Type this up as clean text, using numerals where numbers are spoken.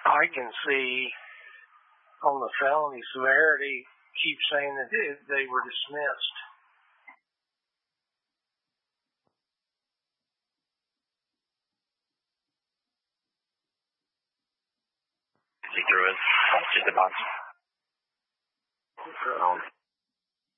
I can see on the felony severity keep saying that they were dismissed. He threw it. Just a box.